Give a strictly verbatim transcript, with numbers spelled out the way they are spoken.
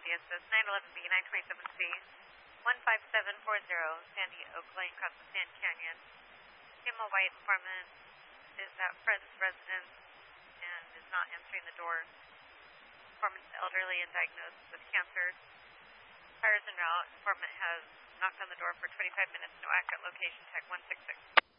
emergency assist, nine eleven B, nine twenty-seven C, one five seven four zero, Sandy Oak Lane, across the Sand Canyon. Emma White, informant, is at Fred's residence and is not answering the door. Informant is elderly and diagnosed with cancer. Fires en route. Informant has knocked on the door for twenty-five minutes. No accurate location. Tech one six six.